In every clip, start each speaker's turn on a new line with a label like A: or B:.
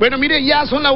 A: Bueno, mire, ya son la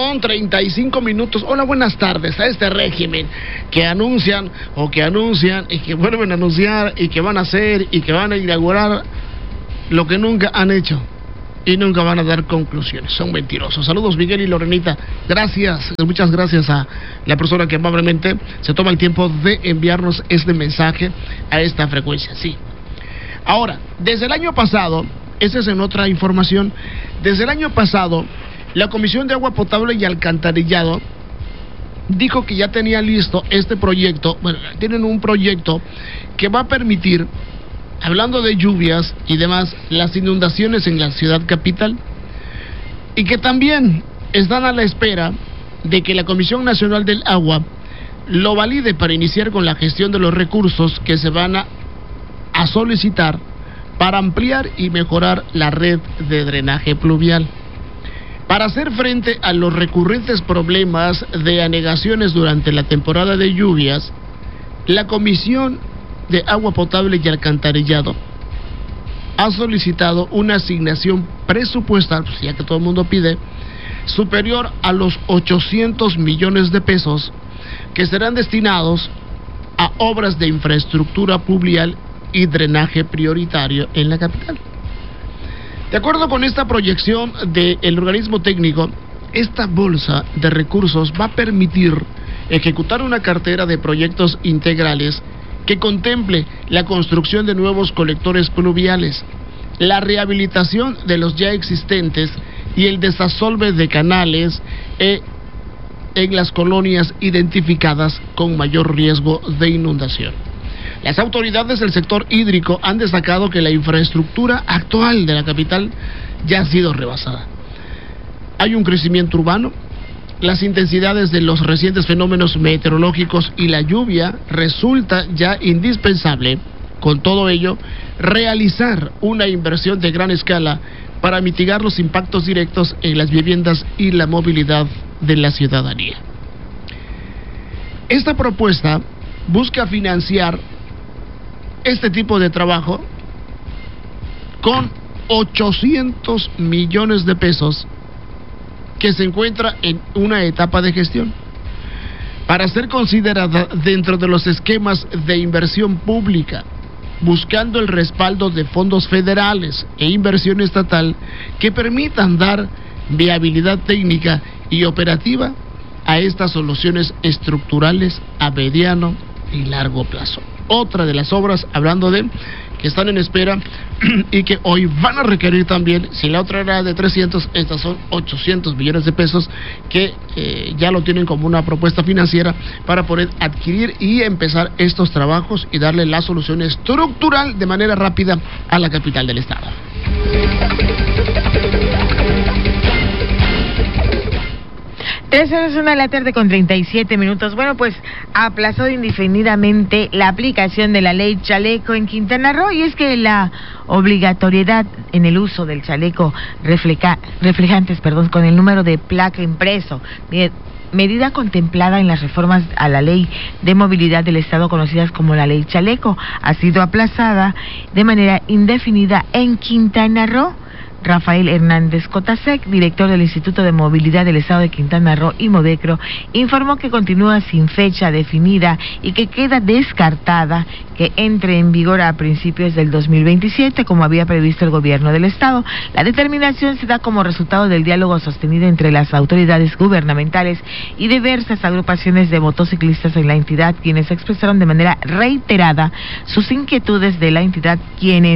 A: 1:35. Hola, buenas tardes a este régimen que anuncian y que vuelven a anunciar y que van a hacer y que van a inaugurar lo que nunca han hecho y nunca van a dar conclusiones. Son mentirosos. Saludos, Miguel y Lorenita. Gracias, muchas gracias a la persona que amablemente se toma el tiempo de enviarnos este mensaje a esta frecuencia. Sí. Ahora, desde el año pasado, esa es en otra información, desde el año pasado, la Comisión de Agua Potable y Alcantarillado dijo que ya tenía listo este proyecto. Bueno, tienen un proyecto que va a permitir, hablando de lluvias y demás, las inundaciones en la ciudad capital, y que también están a la espera de que la Comisión Nacional del Agua lo valide para iniciar con la gestión de los recursos que se van a solicitar para ampliar y mejorar la red de drenaje pluvial. Para hacer frente a los recurrentes problemas de anegaciones durante la temporada de lluvias, la Comisión de Agua Potable y Alcantarillado ha solicitado una asignación presupuestal, pues ya que todo el mundo pide, superior a los 800 millones de pesos que serán destinados a obras de infraestructura pluvial y drenaje prioritario en la capital. De acuerdo con esta proyección del organismo técnico, esta bolsa de recursos va a permitir ejecutar una cartera de proyectos integrales que contemple la construcción de nuevos colectores pluviales, la rehabilitación de los ya existentes y el desasolve de canales en las colonias identificadas con mayor riesgo de inundación. Las autoridades del sector hídrico han destacado que la infraestructura actual de la capital ya ha sido rebasada. Hay un crecimiento urbano, las intensidades de los recientes fenómenos meteorológicos y la lluvia resulta ya indispensable, con todo ello, realizar una inversión de gran escala para mitigar los impactos directos en las viviendas y la movilidad de la ciudadanía. Esta propuesta busca financiar este tipo de trabajo con 800 millones de pesos que se encuentra en una etapa de gestión para ser considerada dentro de los esquemas de inversión pública, buscando el respaldo de fondos federales e inversión estatal que permitan dar viabilidad técnica y operativa a estas soluciones estructurales a mediano y largo plazo. Otra de las obras, hablando de que están en espera y que hoy van a requerir también, si la otra era de 300, estas son 800 millones de pesos que ya lo tienen como una propuesta financiera para poder adquirir y empezar estos trabajos y darle la solución estructural de manera rápida a la capital del estado.
B: Tres horas, 1:37 p.m. Bueno, pues aplazado indefinidamente la aplicación de la ley chaleco en Quintana Roo, y es que la obligatoriedad en el uso del chaleco reflejantes con el número de placa impreso, medida contemplada en las reformas a la ley de movilidad del Estado conocidas como la ley chaleco, ha sido aplazada de manera indefinida en Quintana Roo. Rafael Hernández Cotasec, director del Instituto de Movilidad del Estado de Quintana Roo y Modecro, informó que continúa sin fecha definida y que queda descartada que entre en vigor a principios del 2027, como había previsto el gobierno del Estado. La determinación se da como resultado del diálogo sostenido entre las autoridades gubernamentales y diversas agrupaciones de motociclistas en la entidad, quienes expresaron de manera reiterada sus inquietudes de la entidad, quienes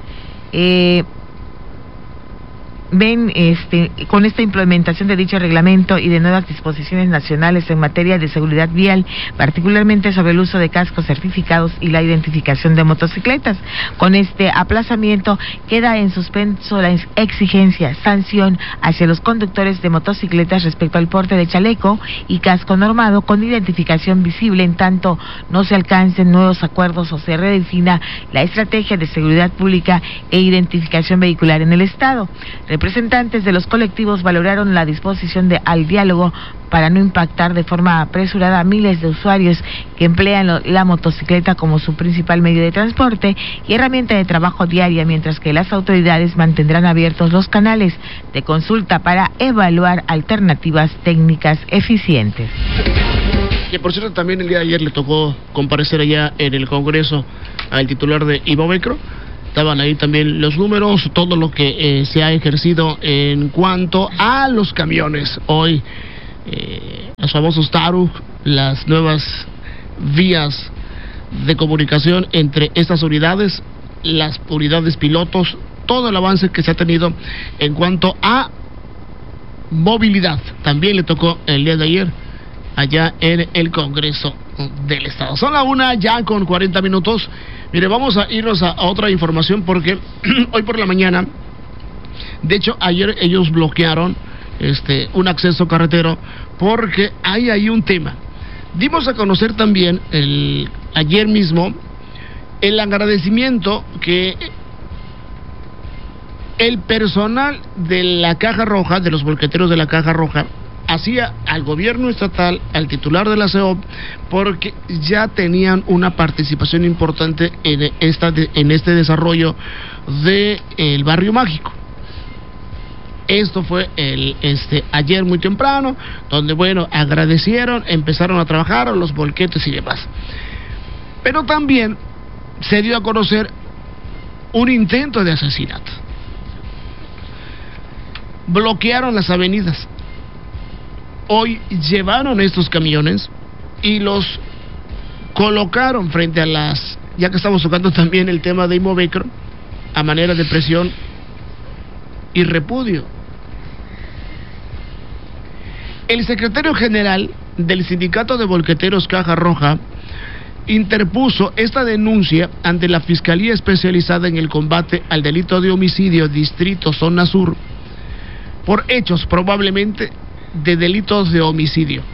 B: ven con esta implementación de dicho reglamento y de nuevas disposiciones nacionales en materia de seguridad vial, particularmente sobre el uso de cascos certificados y la identificación de motocicletas. Con este aplazamiento queda en suspenso la exigencia, sanción hacia los conductores de motocicletas respecto al porte de chaleco y casco normado con identificación visible, en tanto no se alcancen nuevos acuerdos o se redefina la estrategia de seguridad pública e identificación vehicular en el Estado. Representantes de los colectivos valoraron la disposición al diálogo para no impactar de forma apresurada a miles de usuarios que emplean la motocicleta como su principal medio de transporte y herramienta de trabajo diaria, mientras que las autoridades mantendrán abiertos los canales de consulta para evaluar alternativas técnicas eficientes.
A: Que por cierto también el día de ayer le tocó comparecer allá en el Congreso al titular de Imovecro. Estaban ahí también los números, todo lo que se ha ejercido en cuanto a los camiones. Hoy, los famosos TARU, las nuevas vías de comunicación entre estas unidades, las unidades pilotos, todo el avance que se ha tenido en cuanto a movilidad. También le tocó el día de ayer allá en el Congreso del Estado. Son las 1:40. Mire, vamos a irnos a otra información porque hoy por la mañana, de hecho ayer ellos bloquearon un acceso carretero porque hay ahí un tema. Dimos a conocer también ayer mismo el agradecimiento que el personal de la Caja Roja, de los volqueteros de la Caja Roja, hacía al gobierno estatal, al titular de la CEOP, porque ya tenían una participación importante en este desarrollo del Barrio Mágico. Esto fue ayer muy temprano, donde bueno, agradecieron, empezaron a trabajar los volquetes y demás. Pero también se dio a conocer un intento de asesinato. Bloquearon las avenidas. Hoy llevaron estos camiones y los colocaron frente a ya que estamos tocando también el tema de Imovecro, a manera de presión y repudio. El secretario general del Sindicato de Volqueteros Caja Roja interpuso esta denuncia ante la Fiscalía Especializada en el Combate al Delito de Homicidio Distrito Zona Sur por hechos probablemente de delitos de homicidio.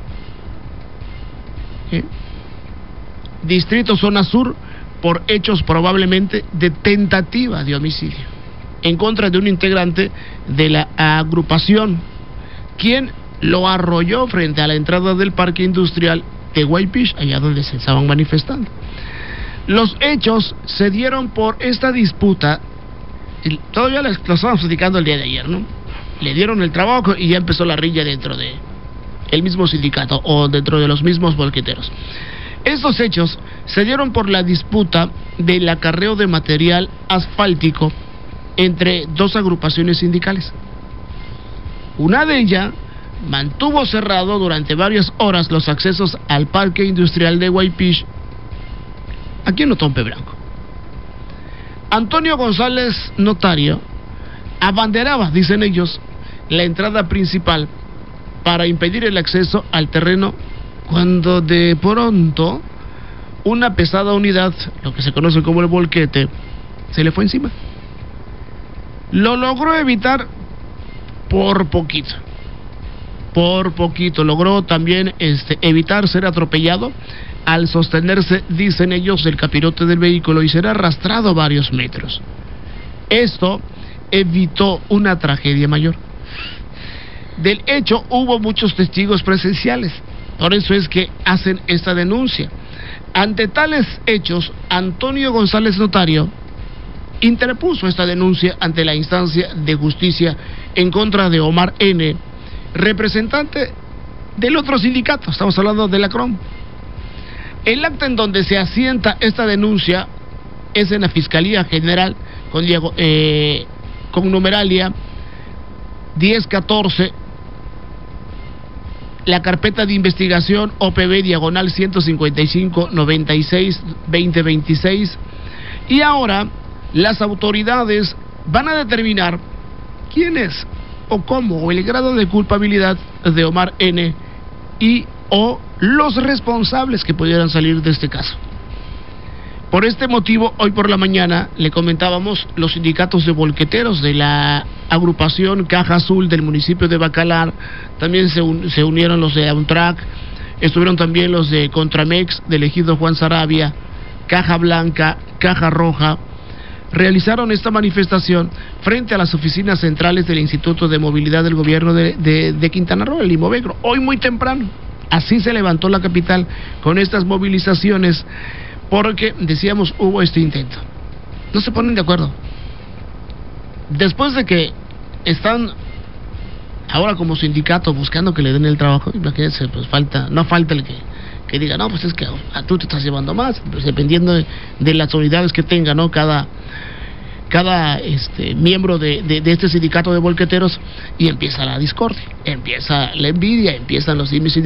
A: Distrito Zona Sur por hechos probablemente de tentativa de homicidio en contra de un integrante de la agrupación, quien lo arrolló frente a la entrada del parque industrial de Guaypish, allá donde se estaban manifestando. Los hechos se dieron por esta disputa, todavía lo estábamos platicando el día de ayer, ¿no? Le dieron el trabajo y ya empezó la rilla dentro de el mismo sindicato o dentro de los mismos volqueteros. Estos hechos se dieron por la disputa del acarreo de material asfáltico entre dos agrupaciones sindicales. Una de ellas mantuvo cerrado durante varias horas los accesos al parque industrial de Guaypish, aquí en Otompe Blanco. Antonio González, notario, abanderaba, dicen ellos, la entrada principal para impedir el acceso al terreno, cuando de pronto una pesada unidad, lo que se conoce como el volquete, se le fue encima. Lo logró evitar por poquito. Logró también evitar ser atropellado al sostenerse, dicen ellos, el capirote del vehículo y ser arrastrado varios metros. Esto evitó una tragedia mayor. Del hecho hubo muchos testigos presenciales, por eso es que hacen esta denuncia. Ante tales hechos, Antonio González, notario, interpuso esta denuncia ante la instancia de justicia en contra de Omar N., representante del otro sindicato, estamos hablando de la CROM. El acta en donde se asienta esta denuncia es en la Fiscalía General con numeralia 1014, la carpeta de investigación OPB diagonal 155-96-2026, y ahora las autoridades van a determinar quién es o cómo o el grado de culpabilidad de Omar N. o los responsables que pudieran salir de este caso. Por este motivo, hoy por la mañana le comentábamos, los sindicatos de volqueteros de la agrupación Caja Azul del municipio de Bacalar, también se unieron los de Amtrak, estuvieron también los de Contramex del ejido Juan Sarabia, Caja Blanca, Caja Roja, realizaron esta manifestación frente a las oficinas centrales del Instituto de Movilidad del Gobierno de Quintana Roo, el Imovecro, hoy muy temprano. Así se levantó la capital con estas movilizaciones porque, decíamos, hubo este intento. No se ponen de acuerdo. Después de que están ahora como sindicato buscando que le den el trabajo, imagínense, pues no falta el que diga, no, pues es que tú te estás llevando más, pues dependiendo de las unidades que tenga, ¿no? Cada miembro de este sindicato de volqueteros, y empieza la discordia, empieza la envidia, empiezan los dimes y